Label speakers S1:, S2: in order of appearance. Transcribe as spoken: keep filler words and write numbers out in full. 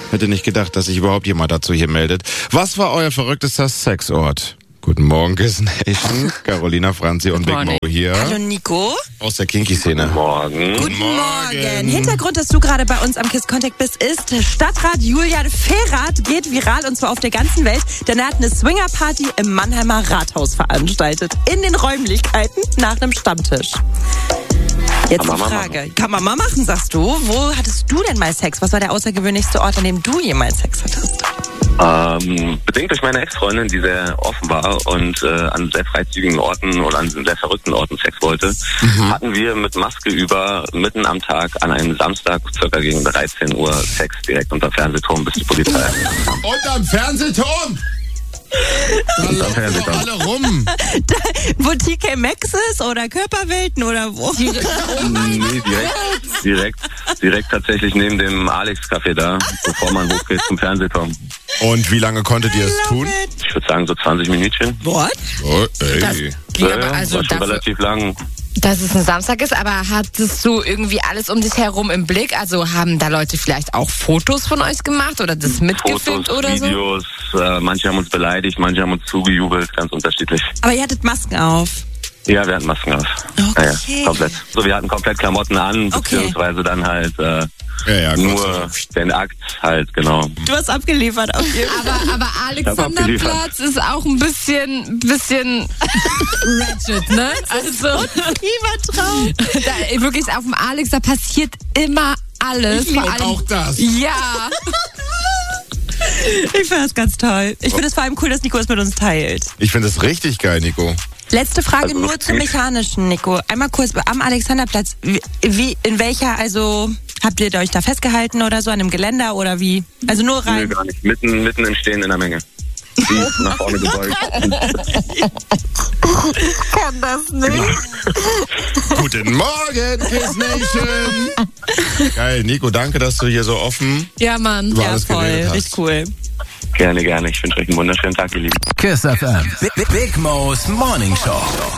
S1: Hätte nicht gedacht, dass sich überhaupt jemand dazu hier meldet. Was war euer verrücktester Sexort? Guten Morgen, Kiss Nation. Carolina, Franzi und Big Mo hier.
S2: Hallo Nico.
S1: Aus der Kinky-Szene.
S3: Guten Morgen.
S2: Guten Morgen. Hintergrund, dass du gerade bei uns am Kiss Contact bist, ist, Stadtrat Julian Ferrath geht viral und zwar auf der ganzen Welt, denn er hat eine Swingerparty im Mannheimer Rathaus veranstaltet. In den Räumlichkeiten nach einem Stammtisch. Jetzt die Frage. Kann man mal machen, sagst du. Wo hattest du denn mal Sex? Was war der außergewöhnlichste Ort, an dem du jemals Sex hattest?
S3: Ähm, bedingt durch meine Ex-Freundin, die sehr offen war und äh, an sehr freizügigen Orten oder an sehr verrückten Orten Sex wollte, mhm. hatten wir mit Maske über mitten am Tag an einem Samstag circa gegen dreizehn Uhr Sex direkt unter Fernsehturm, bis die Polizei kam.
S1: Unterm Fernsehturm? Da laufen doch alle rum.
S2: Da, wo T K Maxx ist oder Körperwelten oder wo?
S3: Oh nee, direkt, direkt, direkt tatsächlich neben dem Alex-Café da, bevor man hochgeht zum Fernsehturm.
S1: Und wie lange konntet ihr es tun?
S3: Ich würde sagen so zwanzig Minütchen.
S2: What?
S1: Oh, ey.
S4: Das ging
S3: Ja,
S4: aber also
S3: war schon
S4: dafür,
S3: relativ lang.
S4: dass es ein Samstag ist, aber hattest du irgendwie alles um dich herum im Blick? Also haben da Leute vielleicht auch Fotos von euch gemacht oder das mitgefilmt
S3: Fotos,
S4: oder so?
S3: Videos, äh, manche haben uns beleidigt, manche haben uns zugejubelt, ganz unterschiedlich.
S2: Aber ihr hattet Masken auf.
S3: Ja, wir hatten Masken auf.
S2: Okay.
S3: Ja, ja, komplett. So, wir hatten komplett Klamotten an,
S2: Okay.
S3: beziehungsweise dann halt äh,
S1: Ja, ja,
S3: nur den Akt halt, genau.
S2: Du hast abgeliefert auf jeden Fall.
S4: Aber, aber Alexanderplatz ist auch ein bisschen, bisschen ratchet, ne? Also da, wirklich auf dem Alex, da passiert immer alles.
S1: Ich liebe auch das.
S4: Ja.
S2: Ich finde das ganz toll. Ich finde es vor allem cool, dass Nico es mit uns teilt.
S1: Ich finde es richtig geil, Nico.
S2: Letzte Frage
S3: Also,
S2: nur zum Mechanischen, Nico. Einmal kurz am Alexanderplatz. Wie, wie, in welcher, also, habt ihr euch da festgehalten oder so, an einem Geländer oder wie? Also nur
S3: Nee,
S2: rein.
S3: gar nicht. Mitten, mitten im Stehen in der Menge. Die nach vorne gebeugt.
S2: Kann das nicht.
S1: Guten Morgen, Kiss Nation. Geil, Nico, danke, dass du hier so offen
S4: Ja, Mann.
S1: über
S2: Ja,
S1: alles
S2: voll.
S1: geredet hast.
S2: Richtig cool.
S3: Gerne, gerne. Ich wünsche euch einen wunderschönen Tag, ihr Lieben.
S5: Kiss F M. Big, Big Mo's Morning Show.